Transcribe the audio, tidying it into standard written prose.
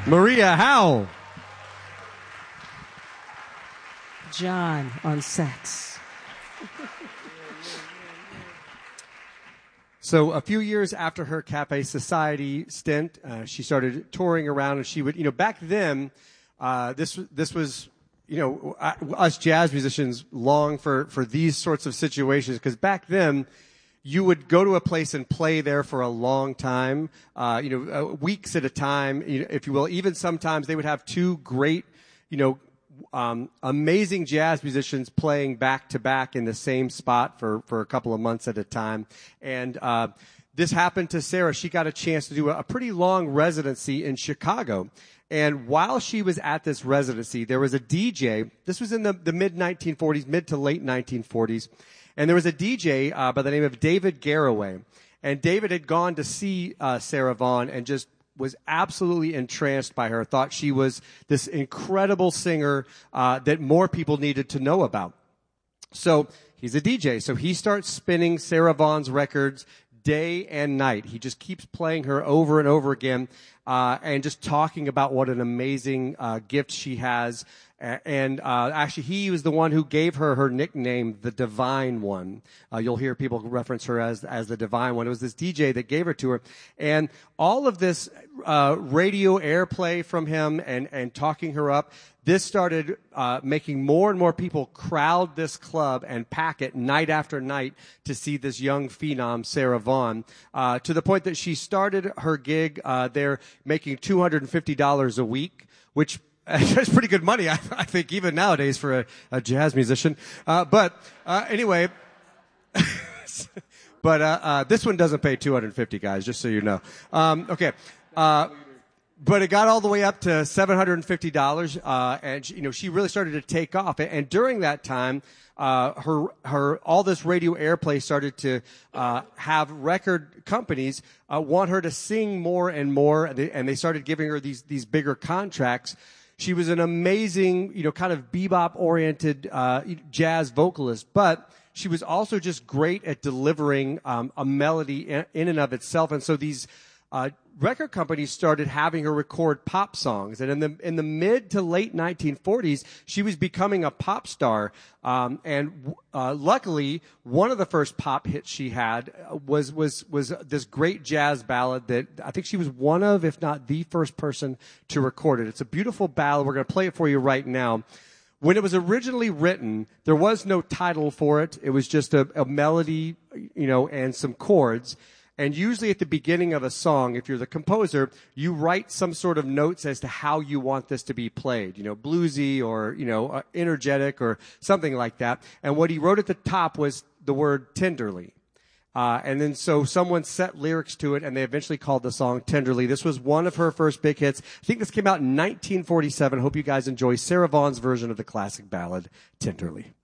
Maria Howell. John on sax. So a few years after her Cafe Society stint, she started touring around, and she would, back then, this was, us jazz musicians long for these sorts of situations, because back then, you would go to a place and play there for a long time, weeks at a time, if you will. Even sometimes they would have two great, amazing jazz musicians playing back to back in the same spot for a couple of months at a time. And this happened to Sarah. She got a chance to do a pretty long residency in Chicago. And while she was at this residency, there was a DJ. This was in the mid-1940s, mid to late 1940s. And there was a DJ by the name of David Garroway. And David had gone to see Sarah Vaughan and just was absolutely entranced by her, thought she was this incredible singer that more people needed to know about. So he's a DJ. So he starts spinning Sarah Vaughan's records day and night. He just keeps playing her over and over again and just talking about what an amazing gift she has. And actually, he was the one who gave her her nickname, the Divine One. You'll hear people reference her as the Divine One. It was this DJ that gave her to her. And all of this radio airplay from him and talking her up, this started making more and more people crowd this club and pack it night after night to see this young phenom, Sarah Vaughan, to the point that she started her gig there making $250 a week, which that's pretty good money, I think, even nowadays for a jazz musician. Anyway, this one doesn't pay $250, guys, just so you know. Okay. But it got all the way up to $750, and she really started to take off. And during that time, her all this radio airplay started to have record companies want her to sing more and more, and they started giving her these bigger contracts. She was an amazing, kind of bebop-oriented jazz vocalist, but she was also just great at delivering a melody in and of itself. And so these record companies started having her record pop songs, and in the mid to late 1940s, she was becoming a pop star. Luckily, one of the first pop hits she had was this great jazz ballad that I think she was one of, if not the first person to record it. It's a beautiful ballad. We're going to play it for you right now. When it was originally written, there was no title for it. It was just a melody, and some chords. And usually at the beginning of a song, if you're the composer, you write some sort of notes as to how you want this to be played, bluesy or, energetic or something like that. And what he wrote at the top was the word tenderly. And then so someone set lyrics to it, and they eventually called the song Tenderly. This was one of her first big hits. I think this came out in 1947. Hope you guys enjoy Sarah Vaughan's version of the classic ballad, Tenderly.